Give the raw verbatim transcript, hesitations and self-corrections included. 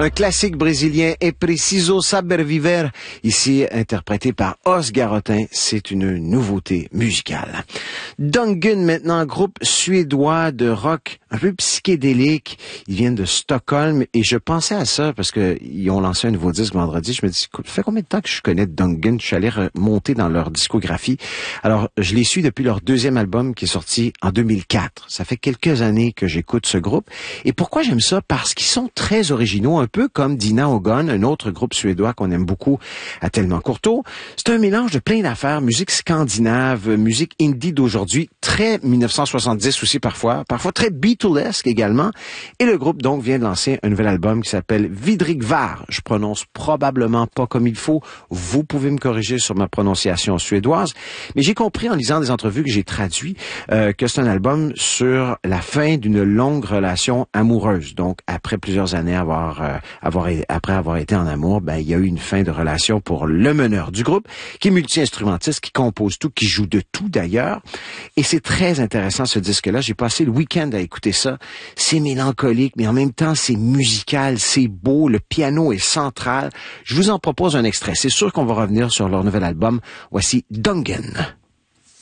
Un classique brésilien, É Preciso Saber Viver, ici interprété par Os Garotin. C'est une nouveauté musicale. Dungan, maintenant, groupe suédois de rock un peu psychédélique. Ils viennent de Stockholm et je pensais à ça parce que ils ont lancé un nouveau disque vendredi. Je me dis, ça fait combien de temps que je connais Dungan? Je suis allé remonter dans leur discographie. Alors, je les suis depuis leur deuxième album qui est sorti en deux mille quatre. Ça fait quelques années que j'écoute ce groupe. Et pourquoi j'aime ça? Parce qu'ils sont très originaux, un peu comme Dina Ogon, un autre groupe suédois qu'on aime beaucoup à Tellement Courteau. C'est un mélange de plein d'affaires, musique scandinave, musique indie d'aujourd'hui, très mille neuf cent soixante-dix aussi parfois, parfois très Beatlesque également. Et le groupe donc vient de lancer un nouvel album qui s'appelle Vidrigvar. Je prononce probablement pas comme il faut. Vous pouvez me corriger sur ma prononciation suédoise. Mais j'ai compris en lisant des entrevues que j'ai traduit euh, que c'est un album sur la fin d'une longue relation amoureuse. Donc après plusieurs années avoir euh, avoir après avoir été en amour, ben il y a eu une fin de relation pour le meneur du groupe qui est multi-instrumentiste, qui compose tout, qui joue de tout d'ailleurs. Et c'est très intéressant ce disque-là. J'ai passé le week-end à écouter ça. C'est mélancolique, mais en même temps c'est musical, c'est beau, le piano est central. Je vous en propose un extrait. C'est sûr qu'on va revenir sur leur nouvel album. Voici Dungan.